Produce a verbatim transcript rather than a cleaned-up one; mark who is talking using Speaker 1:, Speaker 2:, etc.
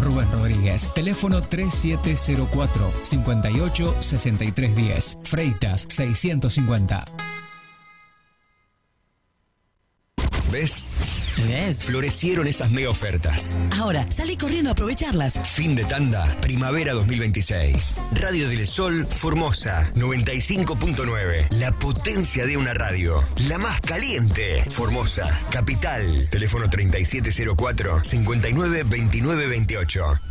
Speaker 1: Rubén Rodríguez. Teléfono tres siete cero cuatro, cinco ocho, seis tres uno cero. Freitas seiscientos cincuenta.
Speaker 2: ¿Ves?
Speaker 3: ¿Ves?
Speaker 2: Florecieron esas mega ofertas.
Speaker 3: Ahora, salí corriendo a aprovecharlas.
Speaker 2: Fin de tanda, primavera dos mil veintiséis. Radio del Sol, Formosa, noventa y cinco punto nueve. La potencia de una radio. La más caliente. Formosa, capital. Teléfono treinta y siete cero cuatro, cincuenta y nueve veintinueve veintiocho.